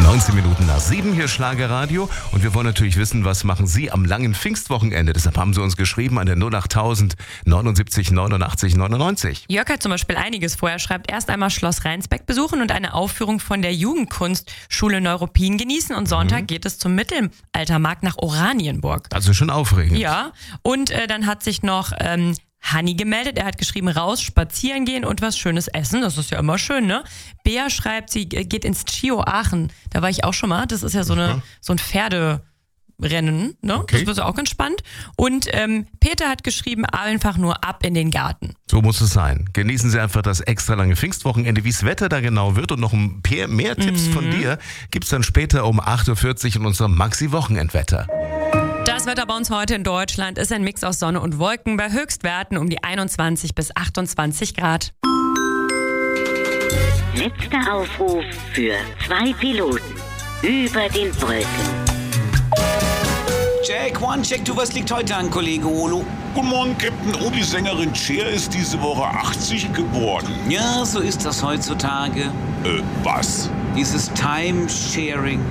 19 Minuten nach 7 hier Schlagerradio und wir wollen natürlich wissen, was machen Sie am langen Pfingstwochenende? Deshalb haben Sie uns geschrieben an der 08000 79 89 99. Jörg hat zum Beispiel einiges vor. Er schreibt, erst einmal Schloss Rheinsbeck besuchen und eine Aufführung von der Jugendkunstschule Neuruppin genießen und Sonntag geht es zum Mittelaltermarkt nach Oranienburg. Also schon aufregend. Ja, und dann hat sich noch Hanni gemeldet. Er hat geschrieben, raus, spazieren gehen und was Schönes essen. Das ist ja immer schön, ne? Bea schreibt, sie geht ins Chio Aachen. Da war ich auch schon mal. Das ist ja so ein Pferderennen, ne? Okay. Das wird auch ganz spannend. Und Peter hat geschrieben, einfach nur ab in den Garten. So muss es sein. Genießen Sie einfach das extra lange Pfingstwochenende. Wie das Wetter da genau wird und noch ein paar mehr Tipps von dir gibt's dann später um 8.40 Uhr in unserem Maxi-Wochenendwetter. Das Wetter bei uns heute in Deutschland ist ein Mix aus Sonne und Wolken bei Höchstwerten um die 21 bis 28 Grad. Letzter Aufruf für 2 Piloten über den Wolken. Check, one, check, du, was liegt heute an, Kollege Olo? Guten Morgen, Captain. Oh, die Sängerin Cher ist diese Woche 80 geworden. Ja, so ist das heutzutage. Was? Dieses Time-Sharing.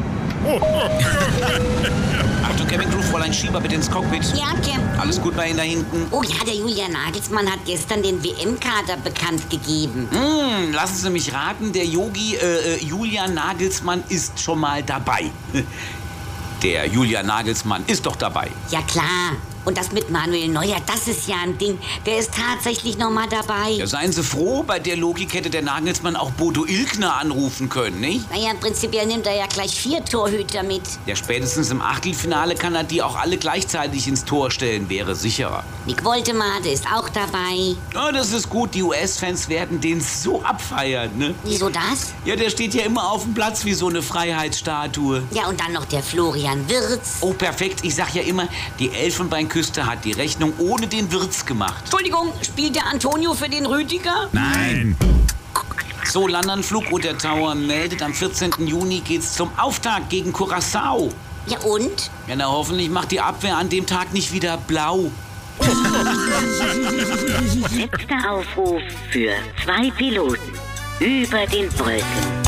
Achtung, Cabin Crew, Fräulein Schieber, bitte ins Cockpit. Ja, Captain. Alles gut bei Ihnen da hinten? Oh ja, der Julian Nagelsmann hat gestern den WM-Kader bekannt gegeben. Lassen Sie mich raten, der Yogi Julian Nagelsmann ist schon mal dabei. Der Julian Nagelsmann ist doch dabei. Ja, klar. Und das mit Manuel Neuer, das ist ja ein Ding. Der ist tatsächlich noch mal dabei. Ja, seien Sie froh, bei der Logik hätte der Nagelsmann auch Bodo Illgner anrufen können, nicht? Naja, prinzipiell nimmt er ja gleich 4 Torhüter mit. Ja, spätestens im Achtelfinale kann er die auch alle gleichzeitig ins Tor stellen, wäre sicherer. Nick Woltemade ist auch dabei. Ja, das ist gut, die US-Fans werden den so abfeiern, ne? Wieso das? Ja, der steht ja immer auf dem Platz wie so eine Freiheitsstatue. Ja, und dann noch der Florian Wirtz. Oh, perfekt, ich sag ja immer, die Elfenbeinküste hat die Rechnung ohne den Wirtz gemacht. Entschuldigung, spielt der Antonio für den Rüdiger? Nein. So, Landanflug und der Tower meldet, am 14. Juni geht's zum Auftakt gegen Curaçao. Ja, und? Ja, na, hoffentlich macht die Abwehr an dem Tag nicht wieder blau. Letzter Aufruf für 2 Piloten über den Wolken.